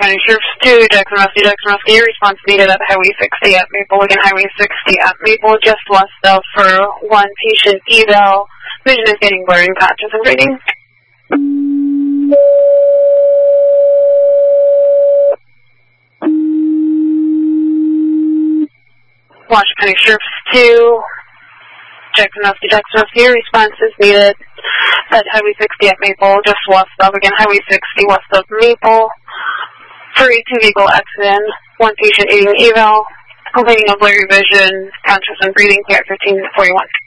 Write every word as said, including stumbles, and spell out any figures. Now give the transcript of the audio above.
County Sheriff's two, Jackson Rusty, Jackson Rusty, response needed at Highway sixty at Maple, again Highway sixty at Maple, just west of for one patient eval. Vision is getting blurry and patches and reading. Washington County Sheriff's two, Jackson Rusty, Jackson Rusty, response is needed at Highway sixty at Maple, just west of, again Highway sixty west of Maple. For a two-vehicle accident, one patient aiding eval, complaining of blurry vision, conscious and breathing, P R fifteen forty-one.